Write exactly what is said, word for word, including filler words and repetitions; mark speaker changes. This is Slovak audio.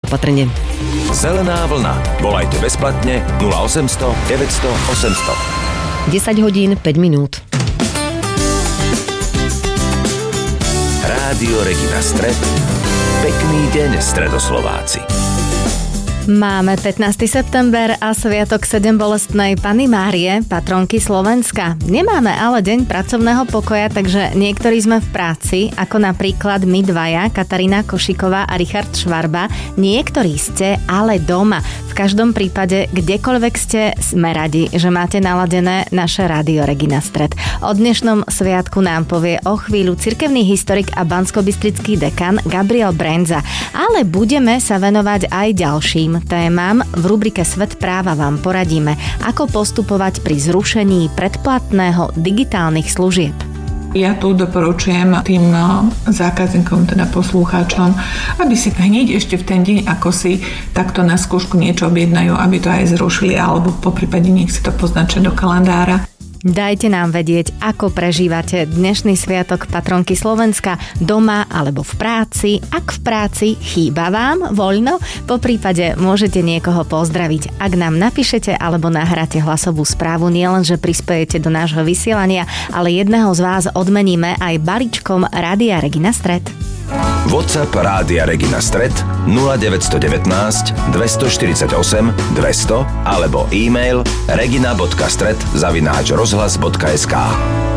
Speaker 1: opatrne.
Speaker 2: Zelená vlna. Volajte bezplatne nula osemsto deväťsto osemsto.
Speaker 1: desať hodín päť minút.
Speaker 2: Rádio Regina Stred. Pekný deň, Stredoslováci.
Speaker 3: Máme pätnásteho september a sviatok sedembolestnej Panny Márie, patronky Slovenska. Nemáme ale deň pracovného pokoja, takže niektorí sme v práci, ako napríklad my dvaja, Katarína Košiková a Richard Švarba. Niektorí ste ale doma. V každom prípade, kdekoľvek ste, sme radi, že máte naladené naše Rádio Regina Stred. O dnešnom sviatku nám povie o chvíľu cirkevný historik a banskobystrický dekan Gabriel Brenza. Ale budeme sa venovať aj ďalším témam. V rubrike Svet práva vám poradíme, ako postupovať pri zrušení predplatného digitálnych služieb.
Speaker 4: Ja tu doporučujem tým zákazníkom, teda poslucháčom, aby si hneď ešte v ten deň, ako si takto na skúšku niečo objednajú, aby to aj zrušili, alebo poprípade nech si to poznačia do kalendára.
Speaker 3: Dajte nám vedieť, ako prežívate dnešný sviatok patronky Slovenska doma alebo v práci. Ak v práci chýba vám voľno, poprípade môžete niekoho pozdraviť. Ak nám napíšete alebo nahráte hlasovú správu, nielenže prispiejete do nášho vysielania, ale jedného z vás odmeníme aj balíčkom Rádia Regina Stred.
Speaker 2: WhatsApp Rádia Regina Stred nula deväť jedna deväť dvestoštyridsaťosem dvesto alebo e-mail regina bodka stred zavináč rozhlas bodka es ká.